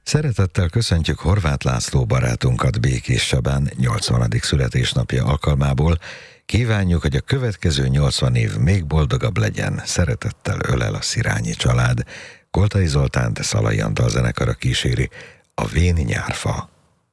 Szeretettel köszöntjük Horváth László barátunkat Békéssebben 80. születésnapja alkalmából. Kívánjuk, hogy a következő 80 év még boldogabb legyen. Szeretettel ölel a Szirányi család. Koltai Zoltánt, Szalai Antal zenekara kíséri a Véni nyárfa.